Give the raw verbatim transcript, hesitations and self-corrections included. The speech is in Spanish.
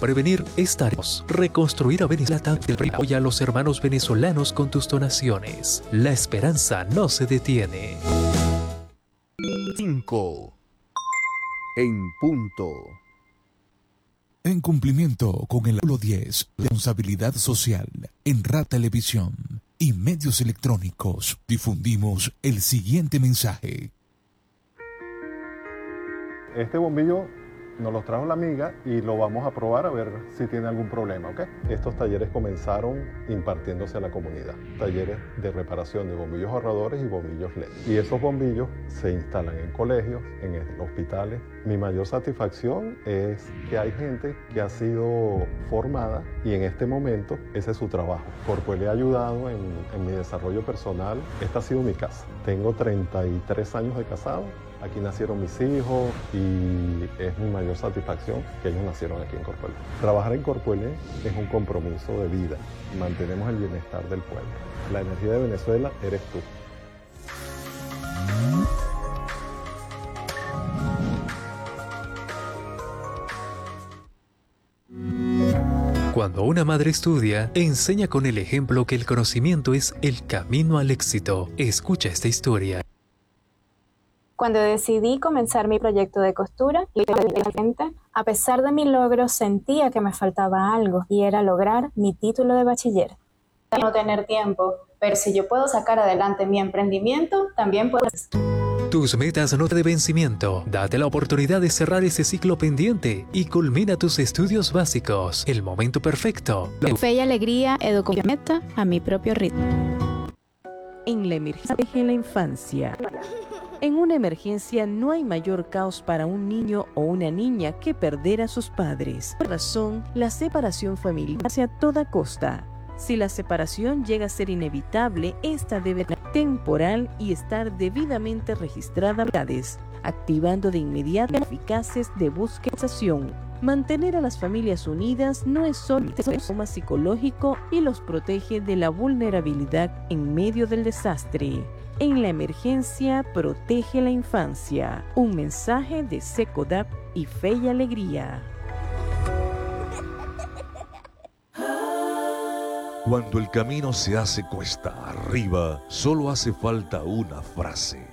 prevenir estaremos. Reconstruir a Venezuela apoya a los hermanos venezolanos con tus donaciones. La esperanza no se detiene. cinco. En punto. En cumplimiento con el artículo diez, responsabilidad social, en R A Televisión y medios electrónicos, difundimos el siguiente mensaje. Este bombillo nos lo trajo la amiga y lo vamos a probar a ver si tiene algún problema, ¿ok? Estos talleres comenzaron impartiéndose a la comunidad. Talleres de reparación de bombillos ahorradores y bombillos L E D. Y esos bombillos se instalan en colegios, en hospitales. Mi mayor satisfacción es que hay gente que ha sido formada y en este momento ese es su trabajo. Corpo le ha ayudado en, en mi desarrollo personal. Esta ha sido mi casa. Tengo treinta y tres años de casado. Aquí nacieron mis hijos y es mi mayor satisfacción que ellos nacieron aquí en Corpuelé. Trabajar en Corpuelé es un compromiso de vida. Mantenemos el bienestar del pueblo. La energía de Venezuela eres tú. Cuando una madre estudia, enseña con el ejemplo que el conocimiento es el camino al éxito. Escucha esta historia. Cuando decidí comenzar mi proyecto de costura, a pesar de mi logro, sentía que me faltaba algo y era lograr mi título de bachiller. No tener tiempo, pero si yo puedo sacar adelante mi emprendimiento, también puedo. Tus metas no te de vencimiento. Date la oportunidad de cerrar ese ciclo pendiente y culmina tus estudios básicos. El momento perfecto. Fe y alegría, educación meta a mi propio ritmo. En la emergencia de la infancia. En una emergencia no hay mayor caos para un niño o una niña que perder a sus padres. Por razón, la separación familiar hace a toda costa. Si la separación llega a ser inevitable, esta debe ser temporal y estar debidamente registrada, activando de inmediato eficaces de búsqueda. Mantener a las familias unidas no es solo un trauma psicológico y los protege de la vulnerabilidad en medio del desastre. En la emergencia, protege la infancia. Un mensaje de SECODAP y Fe y Alegría. Cuando el camino se hace cuesta arriba, solo hace falta una frase.